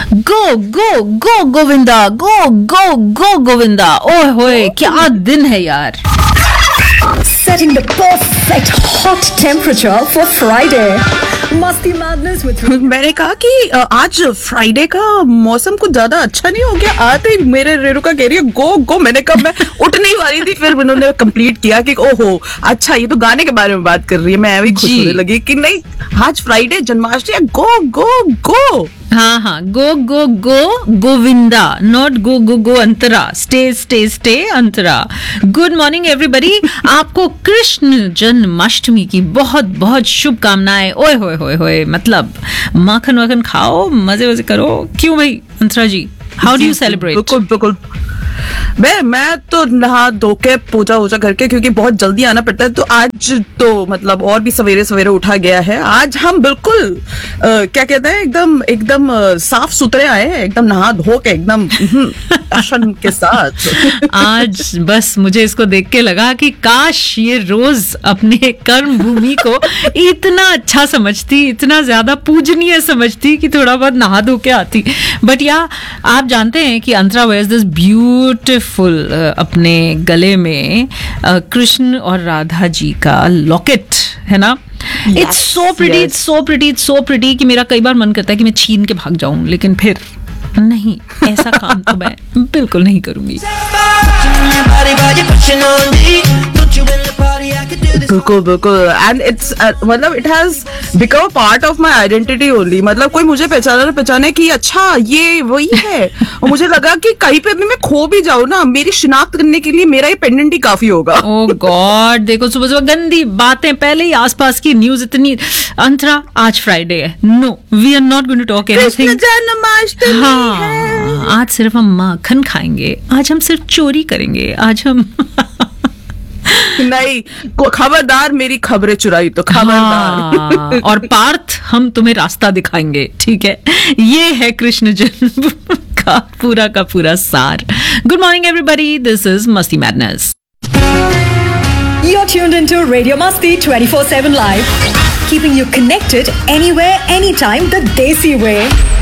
गो गो गो गोविंदा, गो गो गो गोविंदा। ओए होए, क्या दिन है यार। Setting the perfect hot temperature for Friday. Masti Madness with मैंने कहा कि आज फ्राइडे का मौसम कुछ ज्यादा अच्छा नहीं हो गया। आते ही मेरे रेणुका कह रही है गो गो। मैंने कहा मैं उठ नहीं वाली थी, फिर उन्होंने कंप्लीट किया कि ओहो अच्छा ये तो गाने के बारे में बात कर रही है। मैं भी खुश होने लगी कि नहीं आज फ्राइडे जन्माष्टमी है। गो गो गो। हाँ, गो गो गो Govinda, not go go go Antara. Stay stay stay Antara. Good morning everybody. आपको कृष्ण जन्माष्टमी की बहुत बहुत शुभकामनाएं। ओए होए होए होए, मतलब माखन वाखन खाओ, मजे वजे करो। क्यों भाई अंतरा जी, हाउ डू यू सेलिब्रेट? बिल्कुल बिल्कुल। मैं तो नहा धो के पूजा वूजा करके, क्योंकि बहुत जल्दी आना पड़ता है, तो आज तो मतलब और भी सवेरे सवेरे उठा गया है। आज हम बिल्कुल क्या कहते हैं एकदम साफ सुथरे आए हैं, एकदम नहा धो के एकदम दर्शन के साथ। आज बस मुझे इसको देख के लगा कि काश ये रोज अपने कर्म भूमि को इतना अच्छा समझती, इतना ज्यादा पूजनीय समझती कि थोड़ा बहुत नहा धो के आती। बट या आप जानते हैं कि अंतरा वेयर्स दिस ब्यूटीफुल अपने गले में कृष्ण और राधा जी का लॉकेट है ना। It's so pretty, it's so pretty, it's so pretty कि मेरा कई बार मन करता है कि मैं छीन के भाग जाऊं, लेकिन फिर नहीं, ऐसा काम तो मैं बिल्कुल नहीं करूंगी। बिल्कुल बिल्कुल। एंड इट्स मतलब it has become a part of my identity only. मतलब कोई मुझे पहचाने कि अच्छा ये वही है। और मुझे लगा कि कहीं पे भी मैं खो भी जाऊं ना, मेरी शिनाख्त करने के लिए मेरा ये पेंडेंट ही काफी होगा। ओह गॉड, देखो सुबह सुबह गंदी बातें, पहले ही आसपास की न्यूज इतनी। अंतरा आज फ्राइडे है, no we are not going to talk anything. Janmashtami हाँ, आज सिर्फ हम माखन खाएंगे, आज हम सिर्फ चोरी करेंगे, आज हम नहीं, खबरदार मेरी खबरें चुराई तो खबरदार। हाँ, और पार्थ हम तुम्हें रास्ता दिखाएंगे, ठीक है। ये है कृष्ण जन्म का पूरा सार। Good morning everybody, this is मस्ती madness. You're tuned into Radio Masti 24/7 Live, keeping you connected anywhere, anytime, the Desi way.